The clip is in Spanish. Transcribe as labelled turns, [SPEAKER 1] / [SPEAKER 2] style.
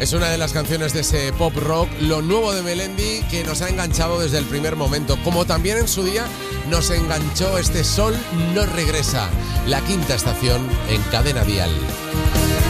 [SPEAKER 1] Es una de las canciones de ese pop rock, lo nuevo de Melendi, que nos ha enganchado desde el primer momento, como también en su día nos enganchó este Sol no regresa, la quinta estación en Cadena Dial.